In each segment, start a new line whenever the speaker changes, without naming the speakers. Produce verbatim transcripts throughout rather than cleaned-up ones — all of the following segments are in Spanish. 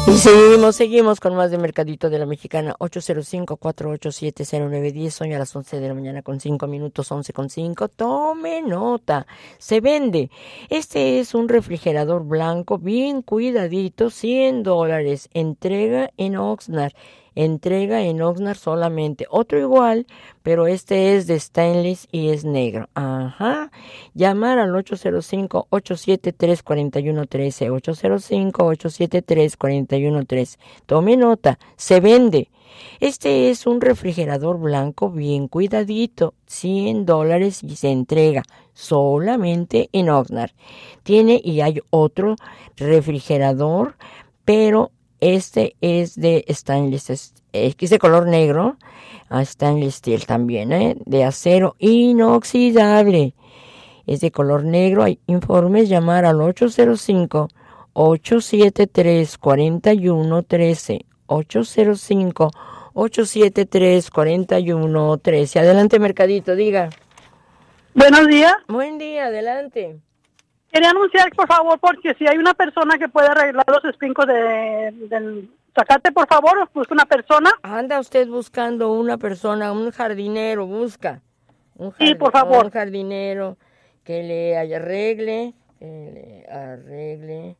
Y seguimos, seguimos con más de Mercadito de la Mexicana. Ocho cero cinco, cuatro ocho siete, cero nueve uno cero. Son ya las once de la mañana con cinco minutos, once con cinco. Tome nota, se vende. Este es un refrigerador blanco bien cuidadito, cien dólares. Entrega en Oxnard. Entrega en Oxnard solamente. Otro igual, pero este es de stainless y es negro. Ajá. Llamar al ocho cero cinco, ocho siete tres, cuatro uno uno tres. ocho cero cinco, ocho siete tres, cuatro uno uno tres. Tome nota. Se vende. Este es un refrigerador blanco bien cuidadito. cien dólares y se entrega solamente en Oxnard. Tiene y hay otro refrigerador, pero este es de stainless, es, es de color negro, ah, stainless steel también, ¿eh? De acero inoxidable. Es de color negro. Hay informes, llamar al ocho cero cinco, ocho siete tres, cuatro uno uno tres. ocho cero cinco, ocho siete tres, cuatro uno uno tres. Adelante, Mercadito, diga.
Buenos días.
Buen día, adelante.
Quería anunciar, por favor, porque si hay una persona que puede arreglar los espincos de, del zacate, por favor, busca una persona.
Anda usted buscando una persona, un jardinero, busca. Un
jardin- sí, por favor.
Un jardinero que le arregle, que le arregle,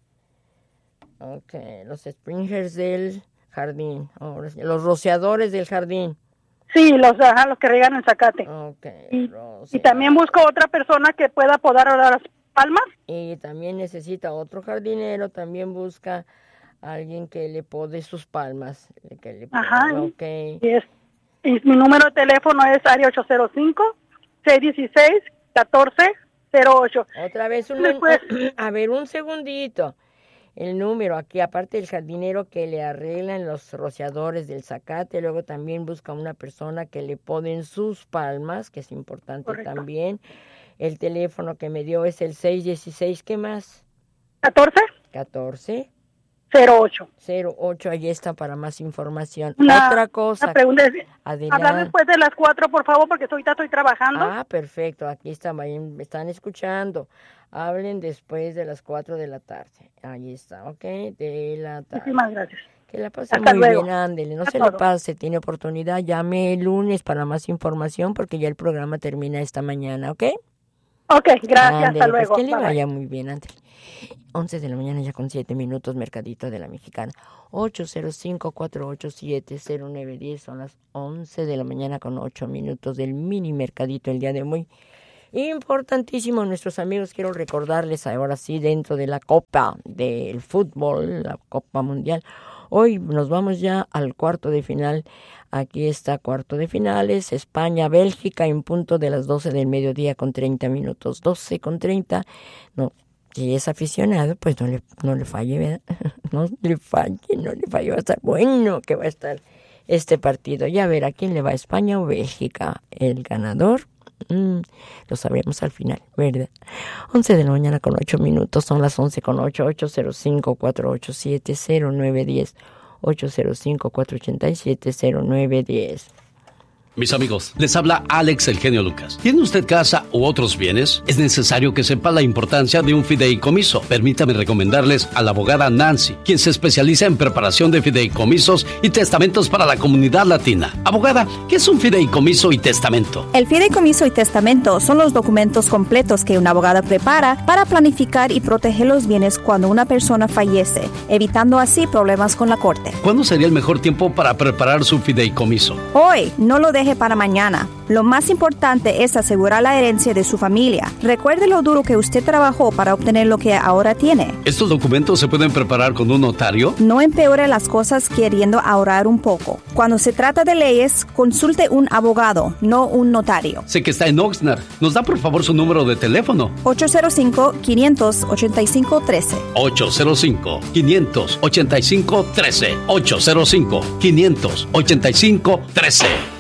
ok, los sprinklers del jardín, oh, los rociadores del jardín.
Sí, los, ajá, los que riegan el zacate.
Ok.
Y, y también busco otra persona que pueda podar las palmas.
Y también necesita otro jardinero, tambitambién busca a alguien que le pode sus palmas. Que le pode,
ajá.
Okay.
Y, es, y mi número de teléfono es área ocho cero cinco, seis uno seis, uno cuatro cero ocho.
Otra vez, un,
Después,
a ver, un segundito. El número aquí, aparte del jardinero que le arreglan los rociadores del zacate, luego también busca una persona que le poden sus palmas, que es importante. Correcto. También. El teléfono que me dio es el seis uno seis, ¿qué más?
catorce.
catorce.
cero ocho.
cero ocho, ahí está para más información.
Una,
Otra cosa.
Una pregunta es, hablar después de las cuatro, por favor, porque ahorita estoy trabajando.
Ah, perfecto, aquí están, me están escuchando. Hablen después de las cuatro de la tarde. Ahí está, ok, de la tarde.
Muchísimas gracias.
Que la pase
Hasta
muy
luego.
bien, ándele, no
Hasta
se
todo.
le pase, tiene oportunidad, llame el lunes para más información porque ya el programa termina esta mañana, ¿ok?
Ok, gracias,
ándele,
hasta luego.
Pues que le
Bye,
vaya
bye.
muy bien, ándele. once de la mañana ya con siete minutos, Mercadito de la Mexicana. ocho cero cinco, cuatro ocho siete, cero nueve uno cero, son las once de la mañana con ocho minutos del mini Mercadito el día de hoy. Importantísimo, nuestros amigos, quiero recordarles ahora sí dentro de la Copa del Fútbol, la Copa Mundial. Hoy nos vamos ya al cuarto de final. Aquí está cuarto de finales, España, Bélgica en punto de las doce del mediodía con treinta minutos, doce con treinta. No, si es aficionado, pues no le, no le falle, ¿verdad? No le falle, no le falle, va a estar bueno que va a estar este partido. Ya verá quién le va a España o Bélgica. El ganador, mmm, lo sabremos al final, ¿verdad? once de la mañana con ocho minutos, son las once con ocho, ocho cero cinco, cuatro ocho siete, cero nueve uno cero, ocho cero cinco, cuatro ocho siete, cero nueve uno cero.
Mis amigos, les habla Alex El Genio Lucas. ¿Tiene usted casa u otros bienes? Es necesario que sepa la importancia de un fideicomiso. Permítame recomendarles a la abogada Nancy, quien se especializa en preparación de fideicomisos y testamentos para la comunidad latina. Abogada, ¿qué es un fideicomiso y testamento?
El fideicomiso y testamento son los documentos completos que una abogada prepara para planificar y proteger los bienes cuando una persona fallece, evitando así problemas con la corte.
¿Cuándo sería el mejor tiempo para preparar su fideicomiso?
Hoy, no lo deje para mañana. Lo más importante es asegurar la herencia de su familia. Recuerde lo duro que usted trabajó para obtener lo que ahora tiene.
¿Estos documentos se pueden preparar con un notario?
No empeore las cosas queriendo ahorrar un poco. Cuando se trata de leyes, consulte un abogado, no un notario.
Sé que está en Oxnard. ¿Nos da por favor su número de teléfono?
ocho cero cinco, cinco ocho cinco, uno tres.
ocho cero cinco, cinco ocho cinco, uno tres. ocho cero cinco, cinco ocho cinco, uno tres.